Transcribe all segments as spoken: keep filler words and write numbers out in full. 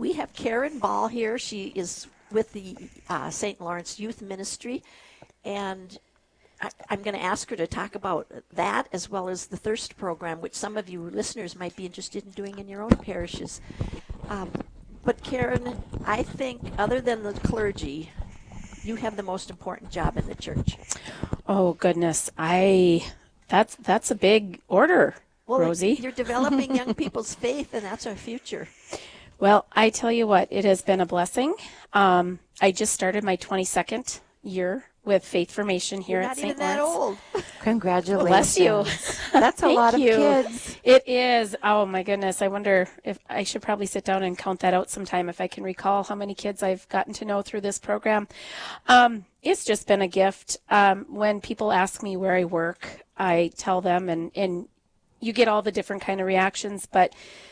we have Karen Ball here. She is with the uh, Saint Lawrence Youth Ministry, and I, I'm going to ask her to talk about that as well as the Thirst program, which some of you listeners might be interested in doing in your own parishes. Um, but Karen, I think other than the clergy, you have the most important job in the church. Oh goodness, I that's that's a big order, well, Rosie. You're developing young people's faith, and that's our future. Well, I tell you what, it has been a blessing. Um, I just started my twenty-second year with Faith Formation here You're at Saint Lawrence. Not even that old. Congratulations. Bless you. That's a lot of you. kids. It is. Oh, my goodness. I wonder if I should probably sit down and count that out sometime if I can recall how many kids I've gotten to know through this program. Um, it's just been a gift. Um, when people ask me where I work, I tell them, and, and you get all the different kind of reactions, but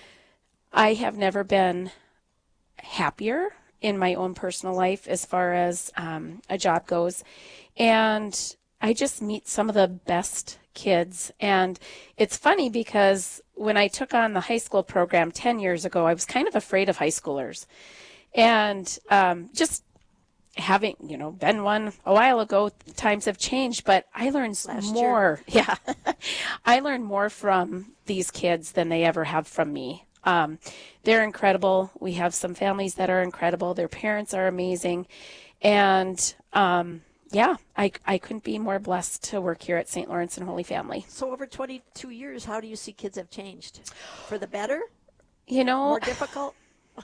I have never been happier in my own personal life as far as um, a job goes. And I just meet some of the best kids. And it's funny because when I took on the high school program ten years ago, I was kind of afraid of high schoolers. And um, just having, you know, been one a while ago, times have changed, but I learned Last more. Year. Yeah. I learned more from these kids than they ever have from me. Um, they're incredible. We have some families that are incredible. Their parents are amazing. And, um, yeah, I, I couldn't be more blessed to work here at Saint Lawrence and Holy Family. So over twenty-two years, how do you see kids have changed? For the better? You know, more difficult?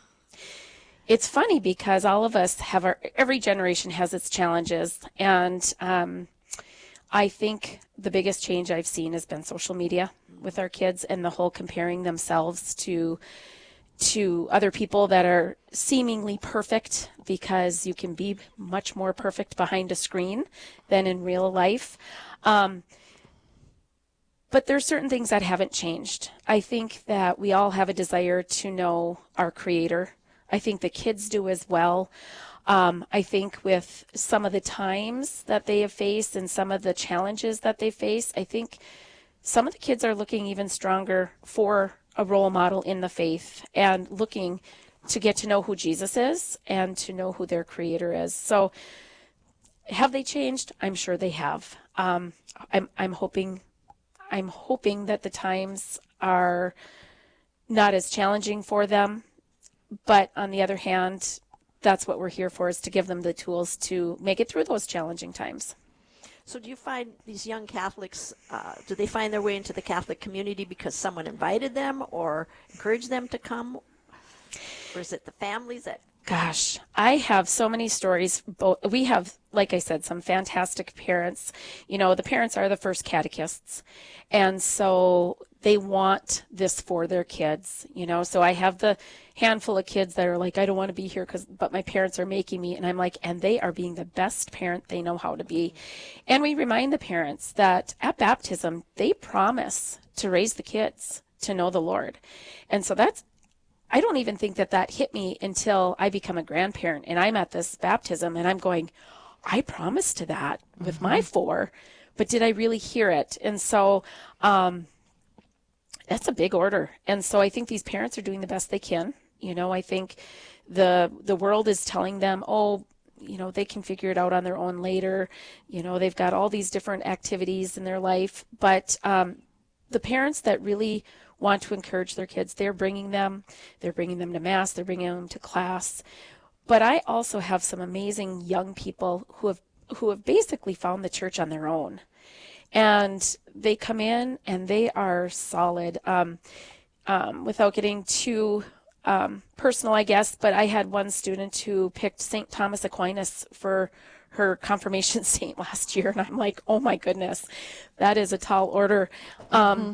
It's funny because all of us have our, every generation has its challenges. And, um, I think the biggest change I've seen has been social media with our kids and the whole comparing themselves to to other people that are seemingly perfect, because you can be much more perfect behind a screen than in real life. Um, but there's certain things that haven't changed. I think that we all have a desire to know our Creator. I think the kids do as well. Um, I think with some of the times that they have faced and some of the challenges that they face, I think some of the kids are looking even stronger for a role model in the faith and looking to get to know who Jesus is and to know who their Creator is. So have they changed? I'm sure they have. Um, I'm, I'm hoping, I'm hoping that the times are not as challenging for them. But on the other hand, that's what we're here for, is to give them the tools to make it through those challenging times. So do you find these young Catholics, uh, do they find their way into the Catholic community because someone invited them or encouraged them to come? Or is it the families that... Gosh, I have so many stories. We have, like I said, some fantastic parents. You know, the parents are the first catechists. And so they want this for their kids, you know. So I have the handful of kids that are like, I don't want to be here, cause, but my parents are making me. And I'm like, and they are being the best parent they know how to be. And we remind the parents that at baptism, they promise to raise the kids to know the Lord. And so that's, I don't even think that that hit me until I become a grandparent and I'm at this baptism and I'm going, I promised to that with mm-hmm. my four, but did I really hear it? And so um, that's a big order. And so I think these parents are doing the best they can. You know, I think the the world is telling them, oh, you know, they can figure it out on their own later. You know, they've got all these different activities in their life. But um, the parents that really want to encourage their kids, they're bringing them, they're bringing them to Mass, they're bringing them to class. But I also have some amazing young people who have who have basically found the church on their own. And they come in and they are solid. Um, um, without getting too um, personal, I guess, but I had one student who picked Saint Thomas Aquinas for her confirmation saint last year. And I'm like, oh my goodness, that is a tall order. Um, mm-hmm.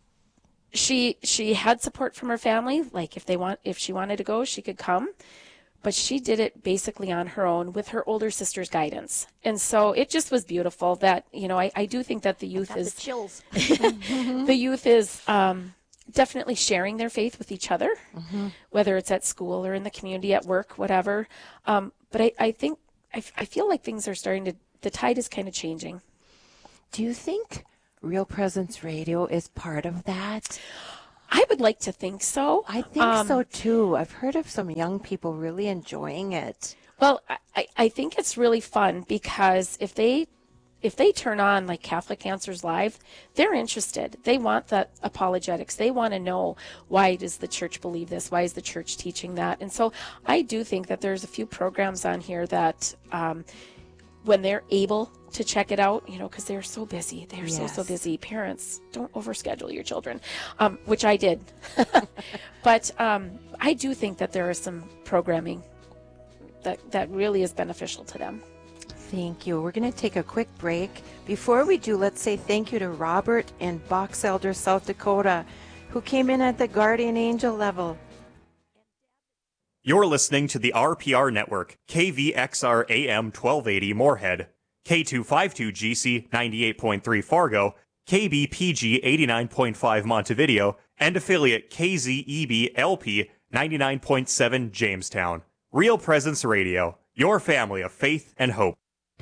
She she had support from her family. Like if they want, if she wanted to go, she could come. But she did it basically on her own with her older sister's guidance. And so it just was beautiful that, you know, I, I do think that the youth Got is the chills. the youth is um, definitely sharing their faith with each other, mm-hmm. whether it's at school or in the community, at work, whatever. Um, but I, I think I, I feel like things are starting to, the tide is kind of changing. Do you think Real Presence Radio is part of that? I would like to think so. I think Um, so too. I've heard of some young people really enjoying it. Well, I, I think it's really fun because if they if they turn on like Catholic Answers Live, they're interested. They want that apologetics. They want to know, why does the church believe this? Why is the church teaching that? And so I do think that there's a few programs on here that um, when they're able to check it out, you know, because they're so busy. They're so, so Yes. busy. Parents, don't overschedule your children, um, which I did. But um, I do think that there is some programming that, that really is beneficial to them. Thank you. We're going to take a quick break. Before we do, let's say thank you to Robert in Box Elder, South Dakota, who came in at the guardian angel level. You're listening to the R P R Network, K V X R A M twelve eighty Moorhead, K two fifty-two G C ninety-eight point three Fargo, K B P G eighty-nine point five Montevideo, and affiliate K Z E B L P ninety-nine point seven Jamestown. Real Presence Radio, your family of faith and hope.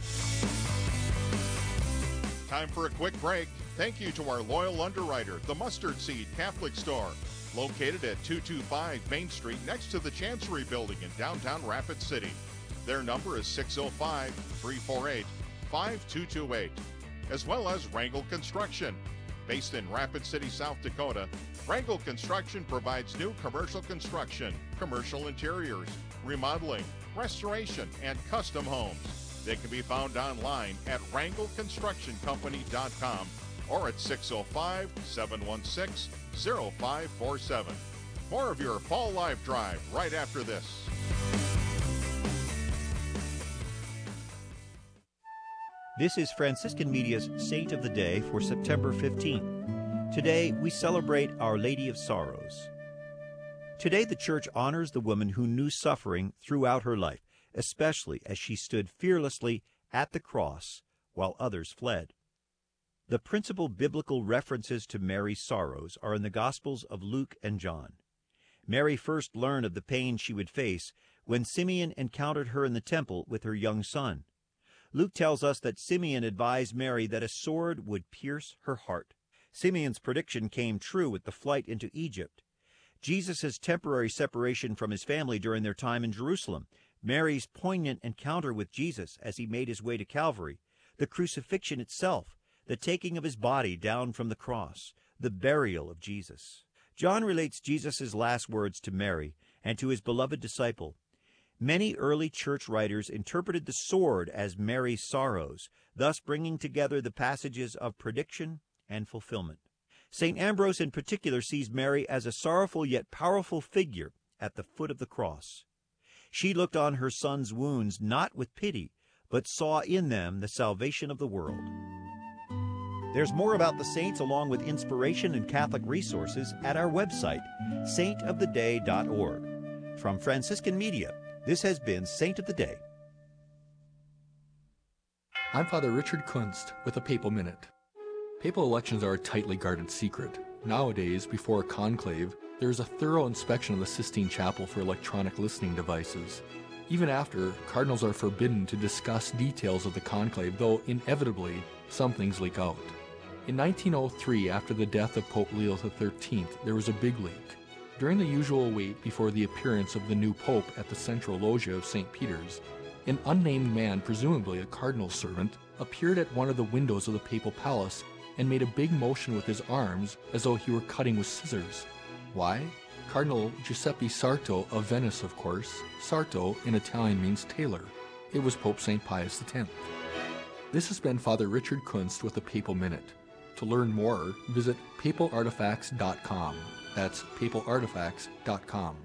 Time for a quick break. Thank you to our loyal underwriter, the Mustard Seed Catholic Store, located at two twenty-five Main Street next to the Chancery Building in downtown Rapid City. Their number is six oh five, three four eight, five two two eight, as well as Wrangell Construction. Based in Rapid City, South Dakota, Wrangell Construction provides new commercial construction, commercial interiors, remodeling, restoration, and custom homes. They can be found online at wrangell construction company dot com or at six oh five, seven one six, oh five four seven. More of your Fall Live Drive right after this. This is Franciscan Media's Saint of the Day for September fifteenth. Today, we celebrate Our Lady of Sorrows. Today, the Church honors the woman who knew suffering throughout her life, especially as she stood fearlessly at the cross while others fled. The principal biblical references to Mary's sorrows are in the Gospels of Luke and John. Mary first learned of the pain she would face when Simeon encountered her in the temple with her young son. Luke tells us that Simeon advised Mary that a sword would pierce her heart. Simeon's prediction came true with the flight into Egypt. Jesus' temporary separation from his family during their time in Jerusalem, Mary's poignant encounter with Jesus as he made his way to Calvary, the crucifixion itself, the taking of his body down from the cross, the burial of Jesus. John relates Jesus' last words to Mary and to his beloved disciple. Many early church writers interpreted the sword as Mary's sorrows, thus bringing together the passages of prediction and fulfillment. Saint Ambrose in particular sees Mary as a sorrowful yet powerful figure at the foot of the cross. She looked on her son's wounds not with pity, but saw in them the salvation of the world. There's more about the saints along with inspiration and Catholic resources at our website, saint of the day dot org. From Franciscan Media, this has been Saint of the Day. I'm Father Richard Kunst with a Papal Minute. Papal elections are a tightly guarded secret. Nowadays, before a conclave, there is a thorough inspection of the Sistine Chapel for electronic listening devices. Even after, cardinals are forbidden to discuss details of the conclave, though inevitably some things leak out. In nineteen oh three, after the death of Pope Leo the thirteenth, there was a big leak. During the usual wait before the appearance of the new pope at the central loggia of Saint Peter's, an unnamed man, presumably a cardinal's servant, appeared at one of the windows of the papal palace and made a big motion with his arms as though he were cutting with scissors. Why? Cardinal Giuseppe Sarto of Venice, of course. Sarto in Italian means tailor. It was Pope Saint Pius the tenth. This has been Father Richard Kunst with a Papal Minute. To learn more, visit papal artifacts dot com. That's papal artifacts dot com.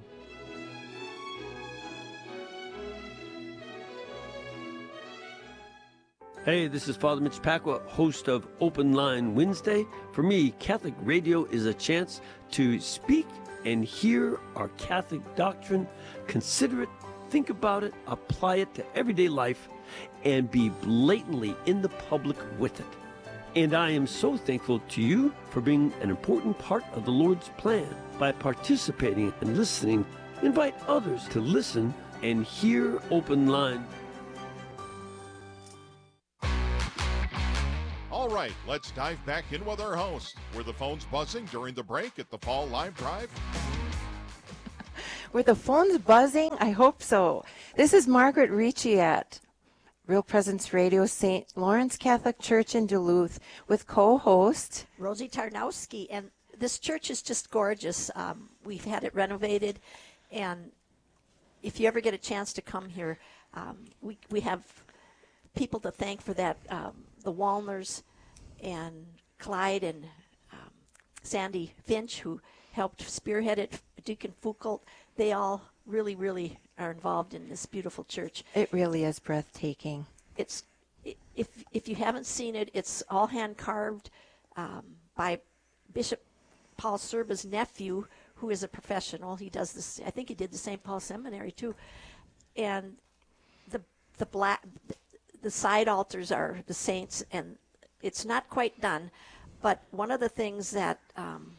Hey, this is Father Mitch Pacwa, host of Open Line Wednesday. For me, Catholic radio is a chance to speak and hear our Catholic doctrine, consider it, think about it, apply it to everyday life, and be blatantly in the public with it. And I am so thankful to you for being an important part of the Lord's plan. By participating and listening, invite others to listen and hear Open Line. All All right, let's dive back in with our host. Were the phones buzzing during the break at the Fall Live Drive? Were the phones buzzing? I hope so. This is Margaret Ricci at Real Presence Radio, Saint Lawrence Catholic Church in Duluth, with co-host Rosie Tarnowski. And this church is just gorgeous. Um, we've had it renovated, and if you ever get a chance to come here, um, we we have people to thank for that. Um, the Wallners and Clyde and um, Sandy Finch, who helped spearhead it, Deacon Foucault, they all really, really are involved in this beautiful church. It really is breathtaking. It's if if you haven't seen it, it's all hand carved um, by Bishop Paul Serba's nephew, who is a professional. He does this. I think he did the Saint Paul Seminary too. And the the black the side altars are the saints, and it's not quite done. But one of the things that um,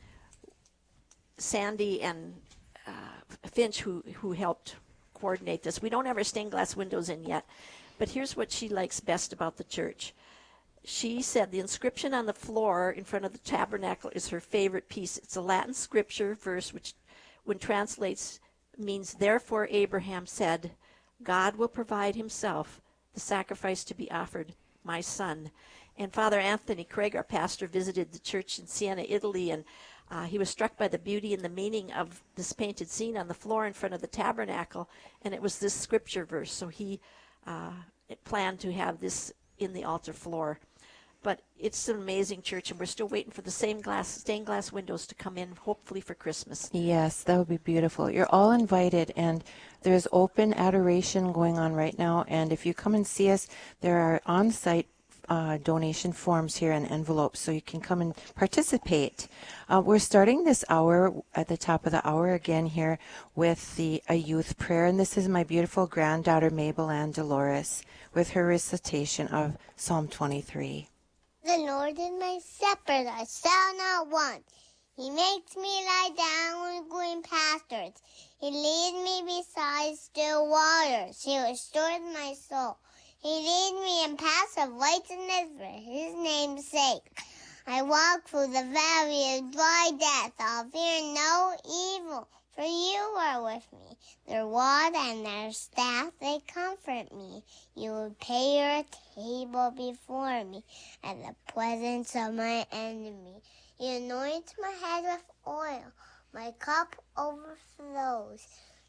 Sandy and uh, Finch, who who helped coordinate this, we don't have our stained glass windows in yet, but here's what she likes best about the church. She said the inscription on the floor in front of the tabernacle is her favorite piece. It's a Latin scripture verse which, when translates, means, "Therefore Abraham said, God will provide himself the sacrifice to be offered, my son." And Father Anthony Craig, our pastor, visited the church in Siena, Italy, and uh, he was struck by the beauty and the meaning of this painted scene on the floor in front of the tabernacle, and it was this scripture verse. So he uh, planned to have this in the altar floor. But it's an amazing church, and we're still waiting for the same glass, stained glass windows to come in, hopefully for Christmas. Yes, that would be beautiful. You're all invited, and there's open adoration going on right now. And if you come and see us, there are on-site uh, donation forms here and envelopes, so you can come and participate. Uh, we're starting this hour at the top of the hour again here with the a youth prayer, and this is my beautiful granddaughter Mabel Ann Dolores with her recitation of Psalm twenty-three. The Lord is my shepherd, I shall not want. He makes me lie down in green pastures. He leads me beside still waters. He restores my soul. He leads me in paths of righteousness for his name's sake. I walk through the valley of dry death. I'll fear no evil, for you are with me. Their rod and their staff, they comfort me. You will prepare a table before me at the presence of my enemy. You anoint my head with oil. My cup overflows.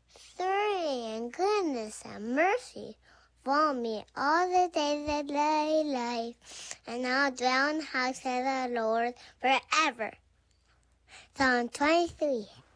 Surely in goodness and mercy follow me all the days of my life, and I'll dwell in the house of the Lord forever. Psalm twenty-three.